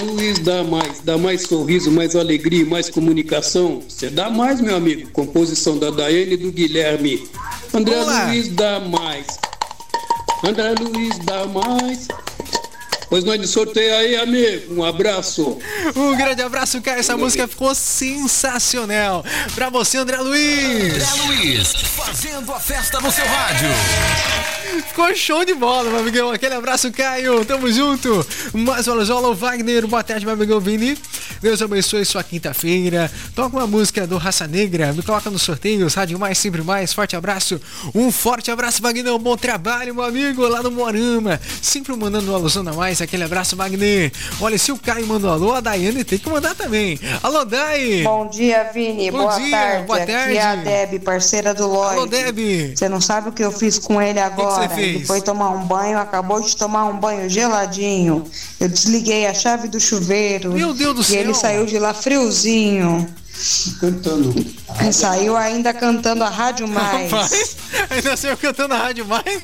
Luiz dá mais sorriso, mais alegria, mais comunicação. Você dá mais, meu amigo. Composição da Daiane e do Guilherme. André Luiz dá mais. André Luiz dá mais. Pois nós de sorteio aí, amigo. Um abraço. Um grande abraço, Caio. Essa música ficou sensacional. Pra você, André Luiz. André Luiz, fazendo a festa no seu rádio. Ficou show de bola, meu amigão. Aquele abraço, Caio. Tamo junto. Mais uma Lojola, Wagner. Boa tarde, meu amigão Vini. Deus abençoe sua quinta-feira. Toca uma música do Raça Negra. Me coloca nos sorteios. Rádio Mais, sempre mais. Forte abraço. Um forte abraço, Wagner. Bom trabalho, meu amigo. Lá no Morama. Sempre mandando uma alusão a mais. Aquele abraço, Wagner. Olha, se o Caio mandou alô, a Daiane tem que mandar também. Alô, Dai. Bom dia, Vini. Boa tarde. Boa tarde. Aqui é a Deb, parceira do Lloyd. Alô, Deb. Você não sabe o que eu fiz com ele agora. Ele foi tomar um banho, acabou de tomar um banho geladinho. Eu desliguei a chave do chuveiro. Meu Deus do céu. E ele saiu de lá friozinho. Cantando. E saiu ainda cantando a Rádio Mais. Rapaz, ainda saiu cantando a Rádio Mais?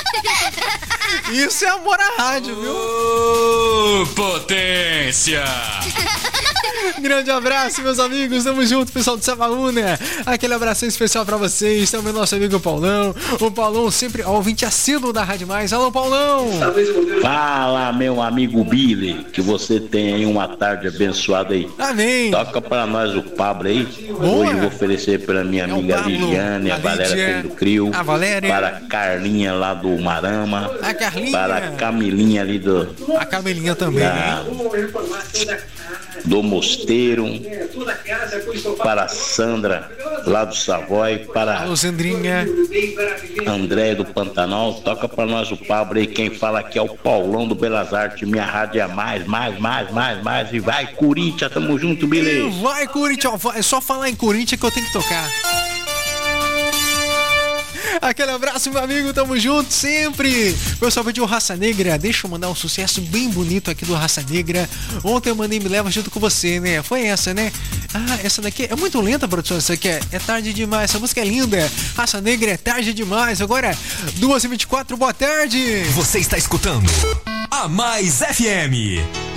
Isso é amor à rádio, viu? Potência! Grande abraço, meus amigos. Tamo junto, pessoal de Sabaúna. Aquele abraço especial pra vocês. Também nosso amigo Paulão. O Paulão sempre ouvinte assíduo da Rádio Mais. Alô, Paulão. Fala, meu amigo Billy. Que você tenha aí uma tarde abençoada aí. Amém. Toca pra nós o Pablo aí. Boa. Hoje eu vou oferecer pra minha amiga Ligiane, a Valéria do Crio. A Valéria. Para a Carlinha lá do Marama. A Carlinha. Para a Camilinha ali do... A Camilinha também, né? Do Mosteiro, para a Sandra lá do Savoy, para Alô, Sandrinha. André do Pantanal. Toca para nós o Pablo aí. Quem fala aqui é o Paulão do Belas Artes. Minha rádio é mais. E vai, Corinthians, tamo junto, beleza? Vai, Corinthians. É só falar em Corinthians que eu tenho que tocar. Aquele abraço, meu amigo, tamo junto sempre. Pessoal, pediu Raça Negra. Deixa eu mandar um sucesso bem bonito aqui do Raça Negra. Ontem eu mandei Me Leva junto com você, né? Foi essa, né? Ah, essa daqui é muito lenta, produção. Essa aqui é tarde demais. Essa música é linda. Raça Negra é tarde demais. Agora, 2h24, boa tarde. Você está escutando a Mais FM.